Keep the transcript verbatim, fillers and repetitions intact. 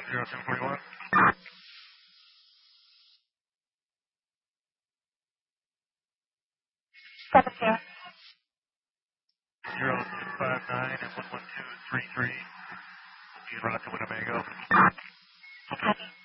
zero seven four one. Seven zero. Zero two five nine and one one two three three. Use Rocket Winnebago. Copy.